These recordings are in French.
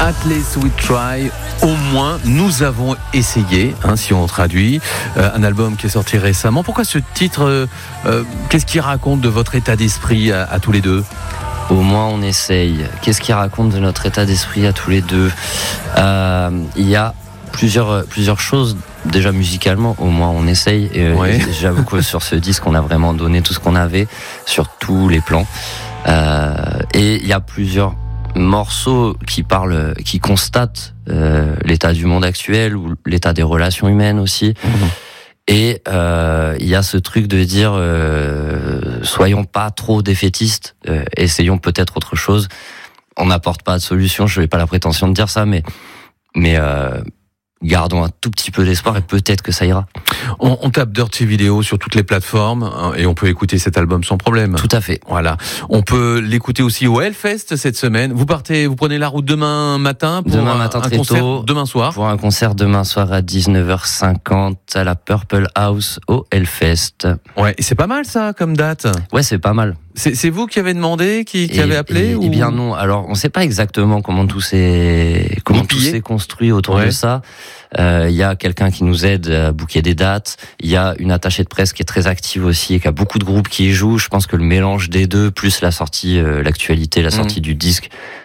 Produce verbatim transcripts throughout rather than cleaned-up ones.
At least we try. Au moins, nous avons essayé, hein, si on traduit, euh, un album qui est sorti récemment. Pourquoi ce titre euh, euh, Qu'est-ce qu'il raconte de votre état d'esprit à, à tous les deux ? Au moins, on essaye. Qu'est-ce qu'il raconte de notre état d'esprit à tous les deux ? euh, Il y a plusieurs, plusieurs choses. Déjà musicalement, au moins on essaye. Et ouais. J'avoue que sur ce disque, on a vraiment donné tout ce qu'on avait sur tous les plans. Euh, et il y a plusieurs morceaux qui parlent, qui constatent euh, l'état du monde actuel ou l'état des relations humaines aussi. Mmh. Et euh, il y a ce truc de dire euh, soyons pas trop défaitistes, euh, essayons peut-être autre chose. On n'apporte pas de solution, je n'ai pas la prétention de dire ça, mais mais euh, gardons un tout petit peu d'espoir et peut-être que ça ira. On, on tape Dirty Video sur toutes les plateformes hein, et on peut écouter cet album sans problème. Tout à fait. Voilà. On peut l'écouter aussi au Hellfest cette semaine. Vous partez, vous prenez la route demain matin pour demain un, matin un très concert tôt, demain soir. Pour un concert demain soir à dix-neuf heures cinquante à la Purple House au Hellfest. Ouais, et c'est pas mal ça comme date. Ouais, c'est pas mal. C'est, c'est vous qui avez demandé, qui, qui et, avez appelé et, ou... Eh bien non. Alors, on ne sait pas exactement comment tout s'est comment tout s'est construit autour ouais. de ça. Il euh, y a quelqu'un qui nous aide à booker des dates. Il y a une attachée de presse qui est très active aussi et qui a beaucoup de groupes qui y jouent. Je pense que le mélange des deux, plus la sortie, euh, l'actualité, la sortie mmh. du disque,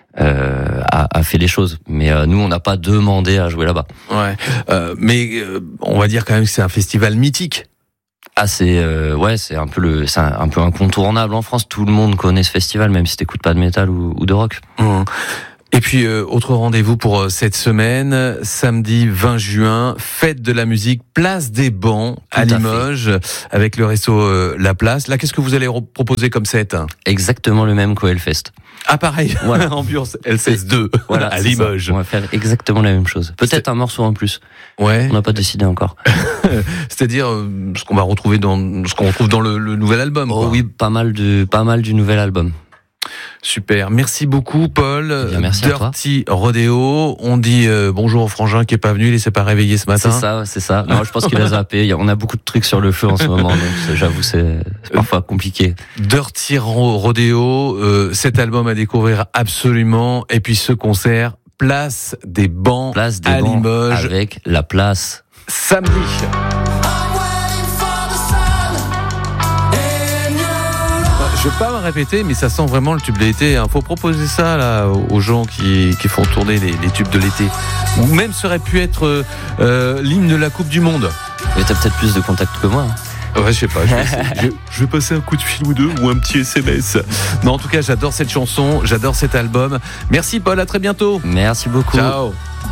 euh, a, a fait les choses. Mais euh, nous, on n'a pas demandé à jouer là-bas. Ouais. Euh, mais euh, on va dire quand même que c'est un festival mythique. Ah c'est euh, ouais c'est un peu le c'est un, un peu incontournable en France. Tout le monde connaît ce festival, même si t'écoutes pas de métal ou, ou de rock. Mmh. Et puis euh, autre rendez-vous pour euh, cette semaine, samedi vingt juin, fête de la musique, place des bancs à, à Limoges, avec le resto euh, La Place. Là, qu'est-ce que vous allez re- proposer comme set ? Exactement le même qu'au Hellfest. Ah pareil, voilà. Ambiance L seize deux voilà, à Limoges. Ça. On va faire exactement la même chose. Peut-être c'est... un morceau en plus. Ouais. On n'a pas décidé encore. C'est-à-dire euh, ce qu'on va retrouver dans ce qu'on retrouve dans le, le nouvel album. Oh quoi. Oui, pas mal de pas mal du nouvel album. Super, merci beaucoup Paul. Eh bien, merci Dirty Rodeo. On dit euh, bonjour au frangin qui est pas venu, il s'est pas réveillé ce matin. C'est ça, c'est ça. Non, je pense qu'il a zappé. On a beaucoup de trucs sur le feu en ce moment, donc j'avoue c'est, c'est parfois compliqué. Dirty Rodeo, euh, cet album à découvrir absolument. Et puis ce concert, place des bancs place des à bancs Limoges avec La Place samedi. Je vais pas me répéter, mais ça sent vraiment le tube de l'été. Il faut proposer ça là aux gens qui, qui font tourner les, les tubes de l'été. Ou même ça aurait pu être euh, l'hymne de la Coupe du Monde. Mais t'as peut-être plus de contacts que moi. Hein. Ouais, je sais pas. Je vais, je, je vais passer un coup de fil ou deux ou un petit S M S. Non, en tout cas, j'adore cette chanson, j'adore cet album. Merci Paul, à très bientôt. Merci beaucoup. Ciao.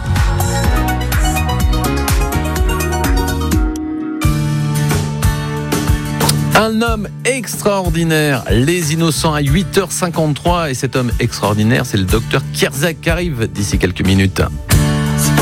Un homme extraordinaire, Les Innocents à huit heures cinquante-trois et cet homme extraordinaire, c'est le docteur Kierzak qui arrive d'ici quelques minutes.